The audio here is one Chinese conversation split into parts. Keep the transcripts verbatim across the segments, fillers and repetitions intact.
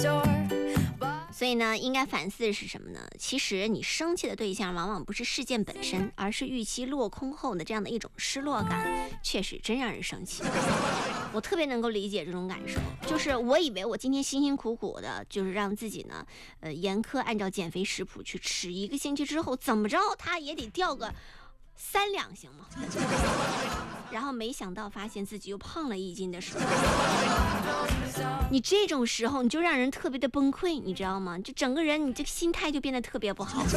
所以呢，应该反思的是什么呢？其实你生气的对象往往不是事件本身，而是预期落空后的这样的一种失落感，确实真让人生气。我特别能够理解这种感受，就是我以为我今天辛辛苦苦的，就是让自己呢，呃，严苛按照减肥食谱去吃，一个星期之后怎么着，它也得掉个三两行吗？然后没想到发现自己又胖了一斤的时候，你这种时候你就让人特别的崩溃，你知道吗？就整个人你这个心态就变得特别不好。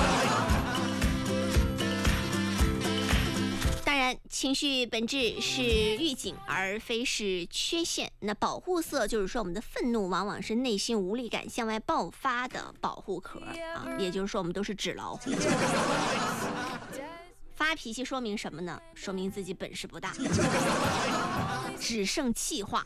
当然，情绪本质是预警，而非是缺陷。那保护色就是说，我们的愤怒往往是内心无力感向外爆发的保护壳啊，也就是说，我们都是纸老虎。发脾气说明什么呢？说明自己本事不大，只剩气话，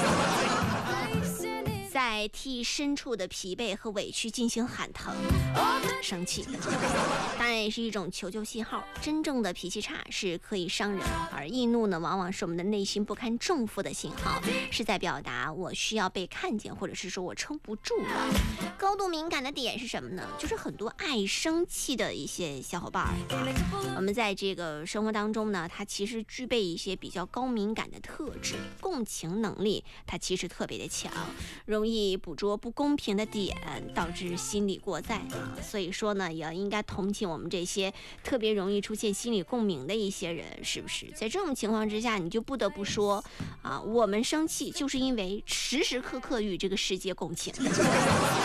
在替深处的疲惫和委屈进行喊疼。生气当然也是一种求救信号，真正的脾气差是可以伤人，而易怒呢，往往是我们的内心不堪重负的信号，是在表达我需要被看见，或者是说我撑不住了。高度敏感的点是什么呢？就是很多爱生气的一些小伙伴啊，我们在这个生活当中呢，他其实具备一些比较高敏感的特质，共情能力他其实特别的强，容易捕捉不公平的点，导致心理过载啊。所以说呢，也要应该同情我们这些特别容易出现心理共鸣的一些人，是不是？在这种情况之下，你就不得不说啊，我们生气就是因为时时刻刻与这个世界共情。